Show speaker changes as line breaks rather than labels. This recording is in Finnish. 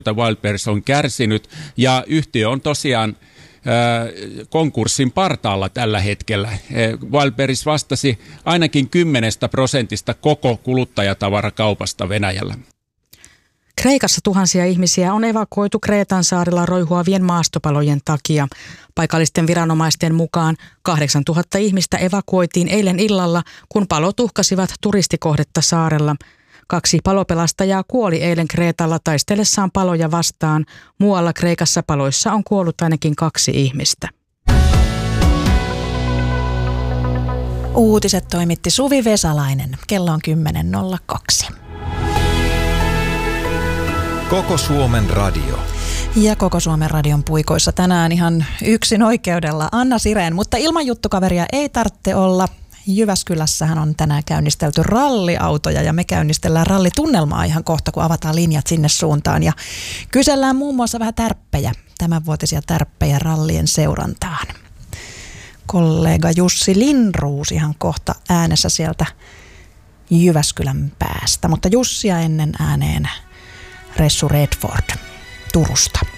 Wildberries on kärsinyt, ja yhtiö on tosiaan konkurssin partaalla tällä hetkellä. Wildberries vastasi ainakin 10% koko kuluttajatavarakaupasta Venäjällä.
Kreikassa tuhansia ihmisiä on evakuoitu Kreetan saarilla roihuavien maastopalojen takia. Paikallisten viranomaisten mukaan 8000 ihmistä evakuoitiin eilen illalla, kun palot uhkasivat turistikohdetta saarella. 2 palopelastajaa kuoli eilen Kreetalla taistellessaan paloja vastaan. Muualla Kreikassa paloissa on kuollut ainakin 2 ihmistä.
Uutiset toimitti Suvi Vesalainen. Kello on 10.02.
Koko Suomen radio.
Ja Koko Suomen radion puikoissa tänään ihan yksin oikeudella Anna Sirén, mutta ilman juttukaveria ei tarvitse olla. Jyväskylässähän on tänään käynnistelty ralliautoja ja me käynnistellään rallitunnelmaa ihan kohta, kun avataan linjat sinne suuntaan. Ja kysellään muun muassa vähän tärppejä, tämänvuotisia tärppejä rallien seurantaan. Kollega Jussi Lindroos ihan kohta äänessä sieltä Jyväskylän päästä, mutta Jussia ennen ääneen Ressu Redford Turusta.